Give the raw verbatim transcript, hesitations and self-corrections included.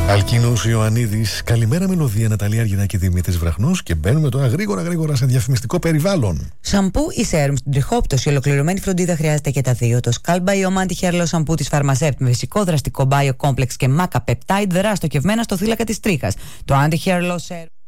Αλκίνος Ιωαννίδης, καλημέρα Μελωδία, Ναταλία Αργινάκη, Δημήτρης Βραχνός και μπαίνουμε τώρα γρήγορα γρήγορα σε διαφημιστικό περιβάλλον. Σαμπού ή σέρουμ στην τριχόπτωση, ολοκληρωμένη φροντίδα χρειάζεται και τα δύο. Το Skull Bio Anti-Hair Loss σαμπού της Pharmacept με φυσικό δραστικό Bio Complex και Maca Peptide δρά στοχευμένα στο θύλακα της τρίχας. Το Anti-Hair Loss Serum